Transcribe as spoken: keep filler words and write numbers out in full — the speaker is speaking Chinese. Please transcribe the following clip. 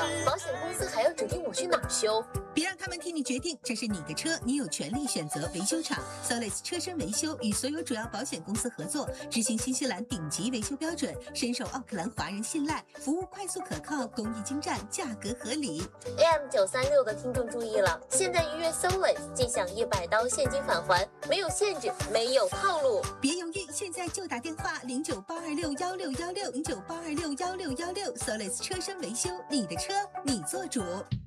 了，保险公司还要指定我去哪儿修？ 别让他们替你决定，这是你的车，你有权利选择维修厂。Solis 车身维修与所有主要保险公司合作，执行新西兰顶级维修标准，深受奥克兰华人信赖，服务快速可靠，工艺精湛，价格合理。 A M 九三六的听众注意了，现在预约 Solis 即享一百刀现金返还，没有限制，没有套路。 别犹豫，现在就打电话零九八二六幺六幺六零九八二六幺六幺六 Solis 车身维修，你的车你做主。